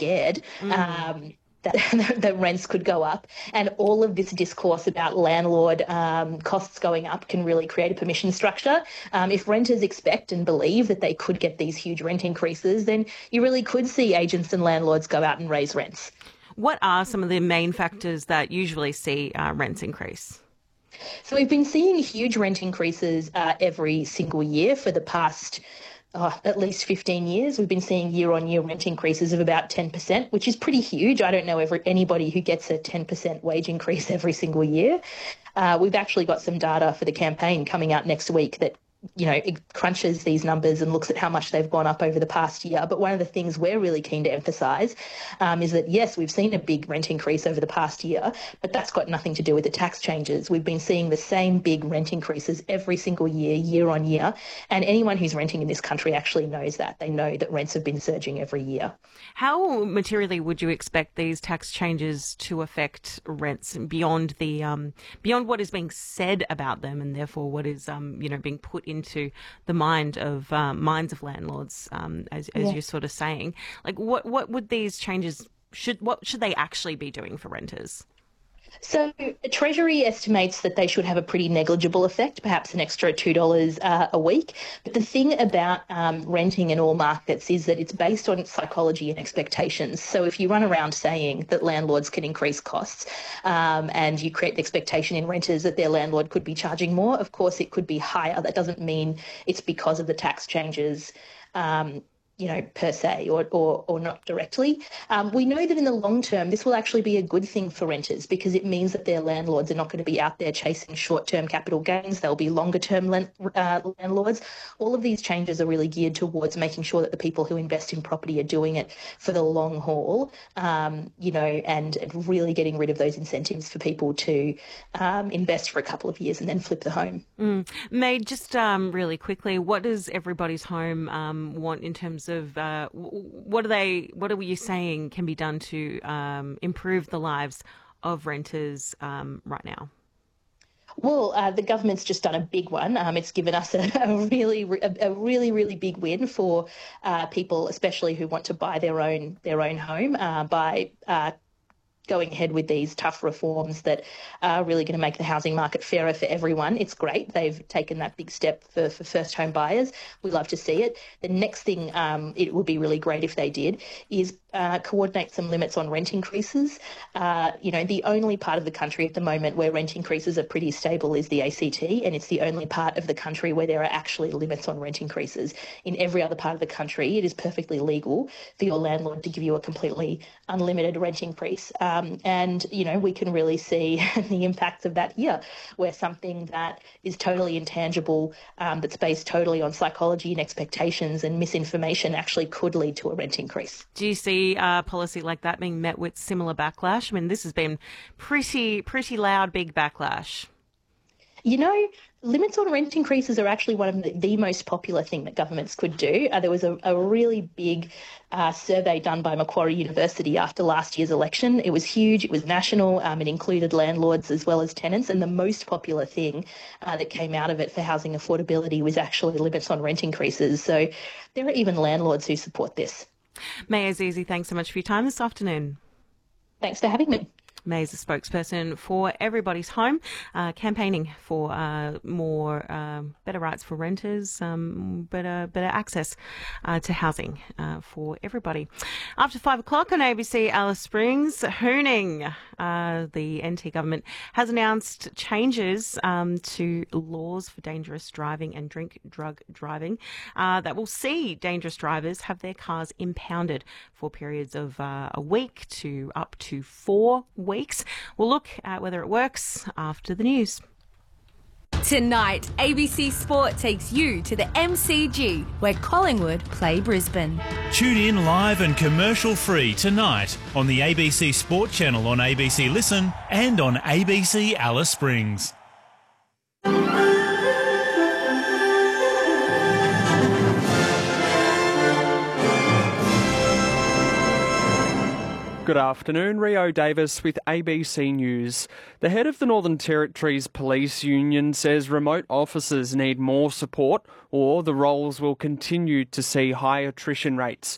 scared. That the rents could go up. And all of this discourse about landlord costs going up can really create a permission structure. If renters expect and believe that they could get these huge rent increases, then you really could see agents and landlords go out and raise rents. What are some of the main factors that usually see rents increase? So we've been seeing huge rent increases every single year for the past at least 15 years. We've been seeing year-on-year rent increases of about 10%, which is pretty huge. I don't know anybody who gets a 10% wage increase every single year. We've actually got some data for the campaign coming out next week that it crunches these numbers and looks at how much they've gone up over the past year. But one of the things we're really keen to emphasise is that, yes, we've seen a big rent increase over the past year, but that's got nothing to do with the tax changes. We've been seeing the same big rent increases every single year, year on year. And anyone who's renting in this country actually knows that. They know that rents have been surging every year. How materially would you expect these tax changes to affect rents beyond beyond what is being said about them, and therefore what is being put into the minds of landlords, as you're sort of saying? Like, what would these changes what should they actually be doing for renters? So Treasury estimates that they should have a pretty negligible effect, perhaps an extra $2 a week. But the thing about renting in all markets is that it's based on psychology and expectations. So if you run around saying that landlords can increase costs and you create the expectation in renters that their landlord could be charging more, of course it could be higher. That doesn't mean it's because of the tax changes per se or not directly. We know that in the long term, this will actually be a good thing for renters because it means that their landlords are not going to be out there chasing short-term capital gains. They'll be longer-term landlords. All of these changes are really geared towards making sure that the people who invest in property are doing it for the long haul, and really getting rid of those incentives for people to invest for a couple of years and then flip the home. May, just really quickly, what does Everybody's Home want in terms of what are you saying can be done to improve the lives of renters right now? Well, the government's just done a big one. It's given us a really big win for people, especially who want to buy their own home by going ahead with these tough reforms that are really going to make the housing market fairer for everyone. It's great. They've taken that big step for first home buyers. We love to see it. The next thing it would be really great if they did is coordinate some limits on rent increases. The only part of the country at the moment where rent increases are pretty stable is the ACT, and it's the only part of the country where there are actually limits on rent increases. In every other part of the country, it is perfectly legal for your landlord to give you a completely unlimited rent increase. We can really see the impacts of that here, where something that is totally intangible, that's based totally on psychology and expectations and misinformation actually could lead to a rent increase. Do you see a policy like that being met with similar backlash? I mean, this has been pretty loud, big backlash. Limits on rent increases are actually one of the most popular thing that governments could do. There was a really big survey done by Macquarie University after last year's election. It was huge. It was national. It included landlords as well as tenants. And the most popular thing that came out of it for housing affordability was actually limits on rent increases. So there are even landlords who support this. May Azizi, thanks so much for your time this afternoon. Thanks for having me. May is a spokesperson for Everybody's Home, campaigning for better rights for renters, better access to housing for everybody. After 5 o'clock on ABC Alice Springs, hooning. The NT government has announced changes to laws for dangerous driving and drug driving that will see dangerous drivers have their cars impounded for periods of a week to up to 4 weeks. We'll look at whether it works after the news. Tonight, ABC Sport takes you to the MCG, where Collingwood play Brisbane. Tune in live and commercial-free tonight on the ABC Sport channel on ABC Listen and on ABC Alice Springs. Good afternoon, Rio Davis with ABC News. The head of the Northern Territory's police union says remote officers need more support or the roles will continue to see high attrition rates.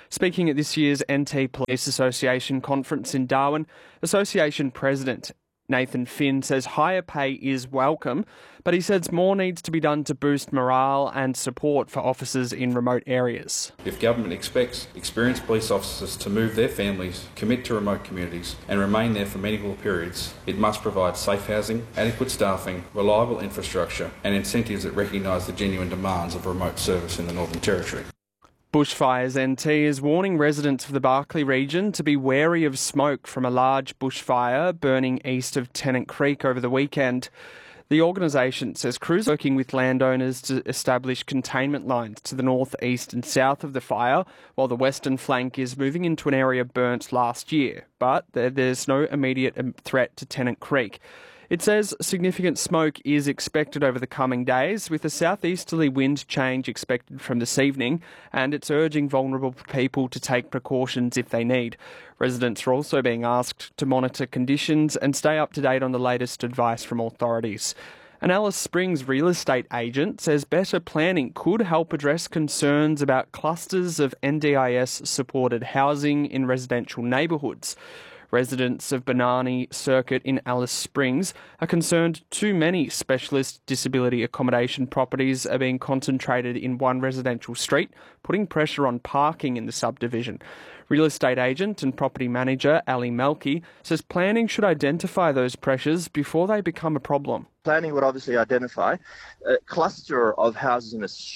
Speaking at this year's NT Police Association conference in Darwin, Association President Nathan Finn says higher pay is welcome, but he says more needs to be done to boost morale and support for officers in remote areas. If government expects experienced police officers to move their families, commit to remote communities and remain there for meaningful periods, it must provide safe housing, adequate staffing, reliable infrastructure and incentives that recognise the genuine demands of remote service in the Northern Territory. Bushfires NT is warning residents of the Barkly region to be wary of smoke from a large bushfire burning east of Tennant Creek over the weekend. The organisation says crews are working with landowners to establish containment lines to the north, east and south of the fire, while the western flank is moving into an area burnt last year. But there's no immediate threat to Tennant Creek. It says significant smoke is expected over the coming days, with a southeasterly wind change expected from this evening, and it's urging vulnerable people to take precautions if they need. Residents are also being asked to monitor conditions and stay up to date on the latest advice from authorities. An Alice Springs real estate agent says better planning could help address concerns about clusters of NDIS-supported housing in residential neighbourhoods. Residents of Banani Circuit in Alice Springs are concerned too many specialist disability accommodation properties are being concentrated in one residential street, putting pressure on parking in the subdivision. Real estate agent and property manager Ali Melki says planning should identify those pressures before they become a problem. Planning would obviously identify a cluster of houses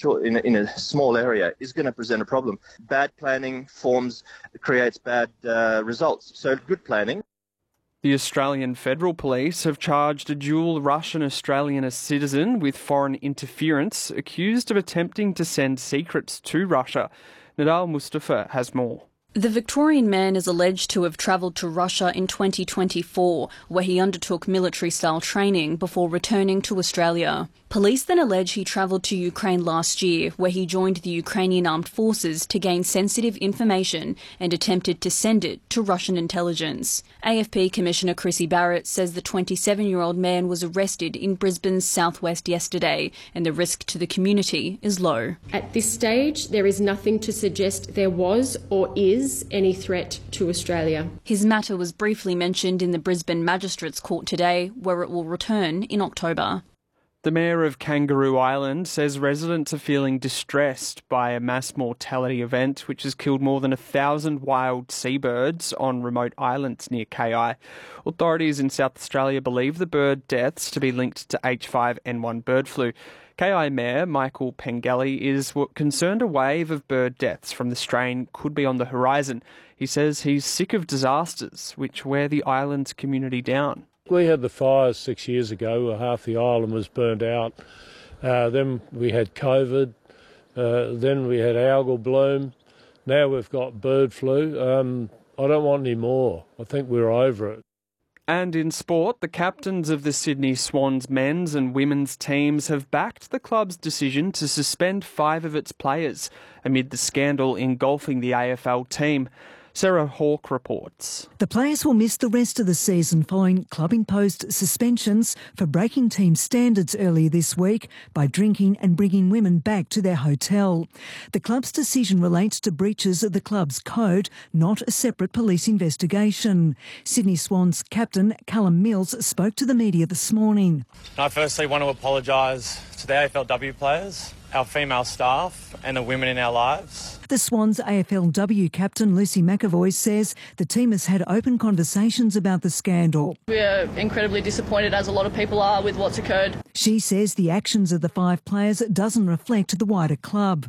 in a small area is going to present a problem. Bad planning creates bad results. So good planning. The Australian Federal Police have charged a dual Russian-Australian citizen with foreign interference, accused of attempting to send secrets to Russia. Nadal Mustafa has more. The Victorian man is alleged to have travelled to Russia in 2024, where he undertook military-style training before returning to Australia. Police then allege he travelled to Ukraine last year, where he joined the Ukrainian armed forces to gain sensitive information and attempted to send it to Russian intelligence. AFP Commissioner Chrissy Barrett says the 27-year-old man was arrested in Brisbane's southwest yesterday, and the risk to the community is low. At this stage, there is nothing to suggest there was or is any threat to Australia. His matter was briefly mentioned in the Brisbane Magistrates Court today, where it will return in October. The Mayor of Kangaroo Island says residents are feeling distressed by a mass mortality event which has killed more than 1,000 wild seabirds on remote islands near KI. Authorities in South Australia believe the bird deaths to be linked to H5N1 bird flu. KI Mayor Michael Pengelly is concerned a wave of bird deaths from the strain could be on the horizon. He says he's sick of disasters which wear the island's community down. We had the fires 6 years ago where half the island was burnt out. Then we had COVID. Then we had algal bloom. Now we've got bird flu. I don't want any more. I think we're over it. And in sport, the captains of the Sydney Swans men's and women's teams have backed the club's decision to suspend 5 of its players amid the scandal engulfing the AFL team. Sarah Hawke reports. The players will miss the rest of the season following club-imposed suspensions for breaking team standards earlier this week by drinking and bringing women back to their hotel. The club's decision relates to breaches of the club's code, not a separate police investigation. Sydney Swans captain Callum Mills spoke to the media this morning. I firstly want to apologise to the AFLW players, our female staff and the women in our lives. The Swans AFLW captain Lucy McAvoy says the team has had open conversations about the scandal. We're incredibly disappointed, as a lot of people are, with what's occurred. She says the actions of the 5 players doesn't reflect the wider club.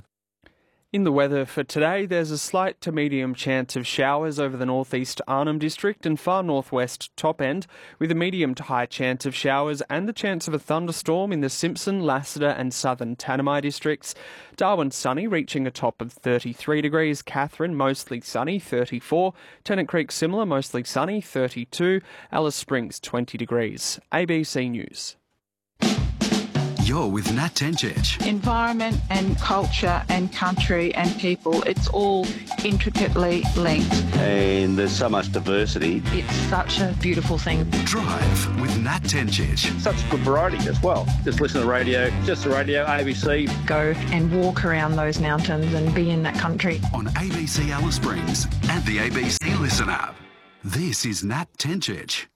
In the weather for today, there's a slight to medium chance of showers over the northeast Arnhem District and far northwest top end, with a medium to high chance of showers and the chance of a thunderstorm in the Simpson, Lassiter and southern Tanami districts. Darwin sunny, reaching a top of 33 degrees. Katherine mostly sunny, 34. Tennant Creek similar, mostly sunny, 32. Alice Springs 20 degrees. ABC News. You're with Nat Tencic. Environment and culture and country and people, it's all intricately linked. And there's so much diversity. It's such a beautiful thing. Drive with Nat Tencic. Such good variety as well. Just listen to the radio, ABC. Go and walk around those mountains and be in that country. On ABC Alice Springs and the ABC Listen app. This is Nat Tencic.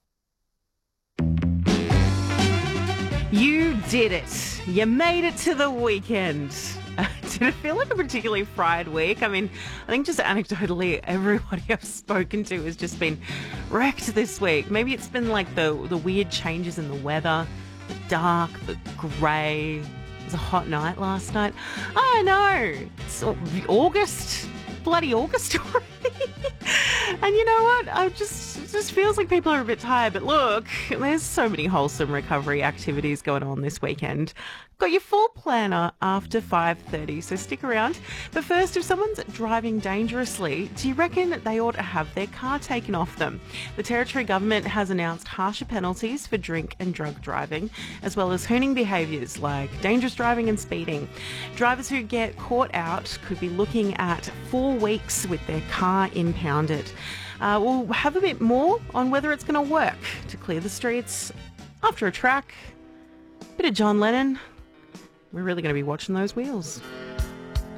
You did it. You made it to the weekend. Did it feel like a particularly fried week? I mean, I think just anecdotally, everybody I've spoken to has just been wrecked this week. Maybe it's been like the weird changes in the weather, the dark, the grey. It was a hot night last night. I know. It's August. Bloody August already. And you know what? It just feels like people are a bit tired. But look, there's so many wholesome recovery activities going on this weekend. Got your full planner after 5:30, so stick around. But first, if someone's driving dangerously, do you reckon they ought to have their car taken off them? The Territory Government has announced harsher penalties for drink and drug driving, as well as hooning behaviours like dangerous driving and speeding. Drivers who get caught out could be looking at 4 weeks with their car impounded. We'll have a bit more on whether it's going to work to clear the streets after a track. Bit of John Lennon. We're really going to be watching those wheels.